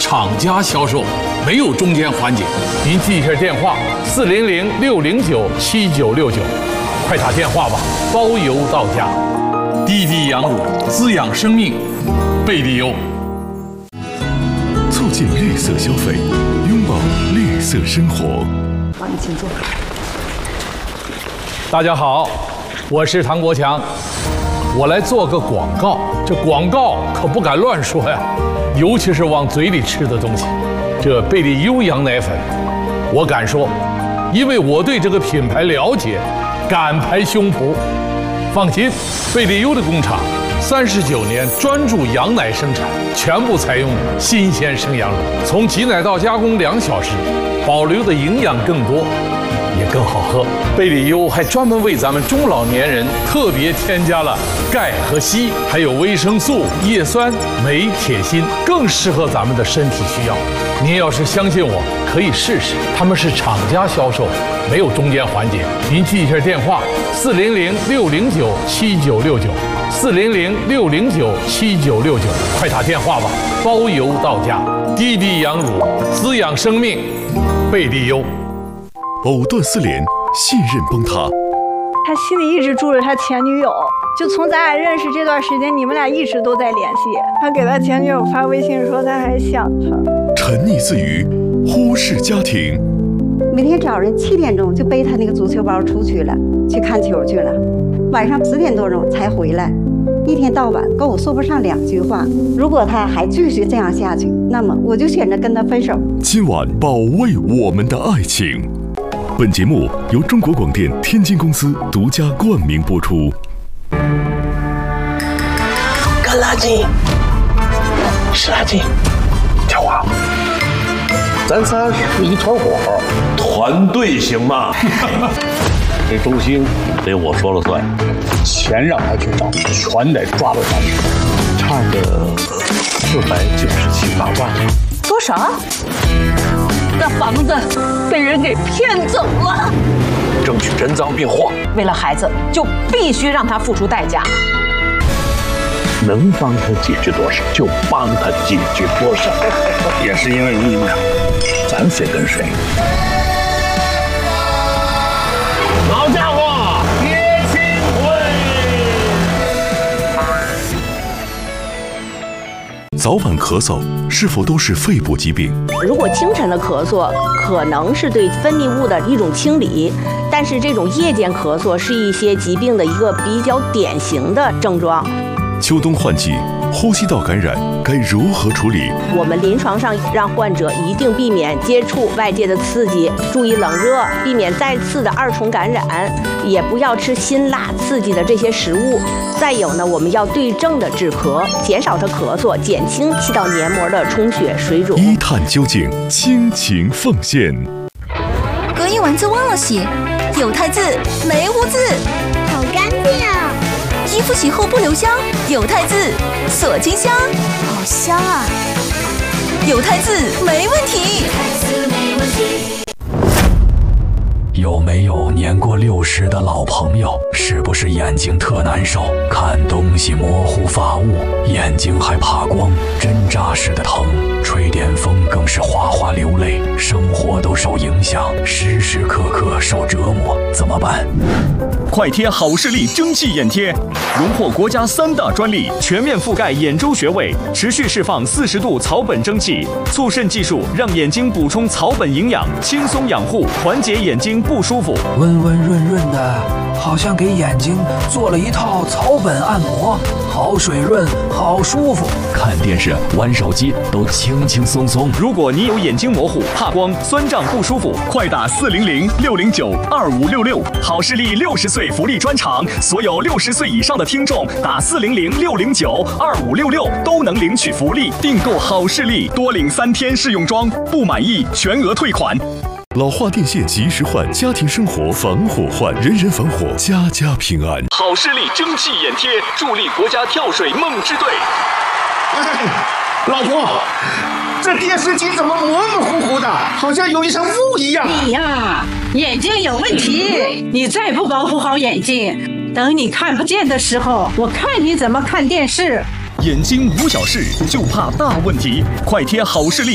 厂家销售，没有中间环节。您记一下电话：400-609-7969，快打电话吧，包邮到家。滴滴羊乳滋养生命，贝利优。 促进绿色消费，拥抱绿色生活。 好，你请坐。 大家好，我是唐国强，我来做个广告。这广告可不敢乱说呀，尤其是往嘴里吃的东西。这贝利优羊奶粉，我敢说，因为我对这个品牌了解，敢拍胸脯。放心，贝利优的工厂39年专注羊奶生产，全部采用新鲜生羊乳，从挤奶到加工2小时，保留的营养更多，也更好喝。贝利优还专门为咱们中老年人特别添加了钙和硒，还有维生素、叶酸、镁、铁、锌，更适合咱们的身体需要。您要是相信我，可以试试。他们是厂家销售，没有中间环节。您记一下电话：400-609-7969。400-609-7969，快打电话吧，包邮到家。滴滴羊乳滋养生命，贝利优。 藕断丝连，信任崩塌。 他心里一直住着他前女友，就从咱俩认识这段时间，你们俩一直都在联系。他给他前女友发微信说他还想他。 沉溺自娱，忽视家庭。 每天早上7点钟就背他那个足球包出去了，去看球去了。晚上10点多钟才回来，一天到晚跟我说不上2句话。如果他还继续这样下去，那么我就选择跟他分手。 今晚保卫我们的爱情。本节目由中国广电天津公司独家冠名播出。 干垃圾，是垃圾。跳啊！咱仨是一团火，团队行吗？这周星得我说了算，钱让他去找，全得抓到他去。差个497、8万。 多少？那房子被人给骗走了。 争取人赃并获。 为了孩子，就必须让他付出代价。 能帮他解决多少，就帮他解决多少。也是因为你们，咱谁跟谁？好家伙，接亲会！ 早晚咳嗽是否都是肺部疾病？ 如果清晨的咳嗽可能是对分泌物的一种清理，但是这种夜间咳嗽是一些疾病的一个比较典型的症状。 秋冬换季，呼吸道感染该如何处理？ 我们临床上让患者一定避免接触外界的刺激，注意冷热，避免再次的2重感染，也不要吃辛辣刺激的这些食物。再有呢，我们要对症的止咳，减少它咳嗽，减轻气道黏膜的充血水肿。 一探究竟，倾情奉献。 隔夜丸子忘了洗，有汰渍没污渍， 好干净啊！ 衣服洗后不留香，有汰渍锁金香， 好香啊！ 有汰渍没问题。 有没有年过60的老朋友？是不是眼睛特难受，看东西模糊发雾，眼睛还怕光，针扎似的疼，吹点风更是哗哗流泪，生活都受影响，时时刻刻受折磨，怎么办？ 快贴好视力蒸汽眼贴，荣获国家3大专利，全面覆盖眼周穴位，持续释放40度草本蒸汽，促渗技术让眼睛补充草本营养，轻松养护，缓解眼睛不舒服。 温温润润的，好像给眼睛做了一套草本按摩，好水润，好舒服。 看电视、玩手机都轻轻松松。 如果你有眼睛模糊、怕光、酸胀不舒服，快打400-609-2566。好视力60岁福利专场，所有60岁以上的听众打400-609-2566都能领取福利。订购好视力多领3天试用装，不满意全额退款。 老化电线及时换，家庭生活防火换，人人防火，家家平安。 好视力蒸汽眼贴，助力国家跳水梦之队。 老婆，这电视机怎么模模糊糊的，好像有一层雾一样？ 你呀，眼睛有问题，你再不保护好眼睛，等你看不见的时候，我看你怎么看电视。 眼睛无小事，就怕大问题，快贴好视力。